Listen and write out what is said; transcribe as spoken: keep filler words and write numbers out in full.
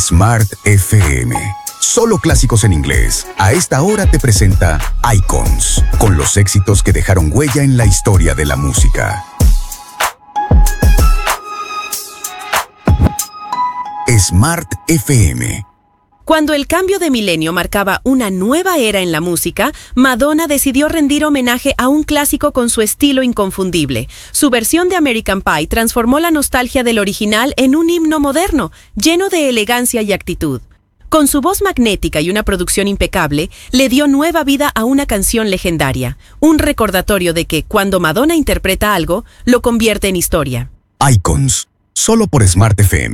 Smart F M. Solo clásicos en inglés. A esta hora te presenta Icons, con los éxitos que dejaron huella en la historia de la música. Smart F M. Cuando el cambio de milenio marcaba una nueva era en la música, Madonna decidió rendir homenaje a un clásico con su estilo inconfundible. Su versión de American Pie transformó la nostalgia del original en un himno moderno, lleno de elegancia y actitud. Con su voz magnética y una producción impecable, le dio nueva vida a una canción legendaria, un recordatorio de que cuando Madonna interpreta algo, lo convierte en historia. Icons, solo por Smart F M.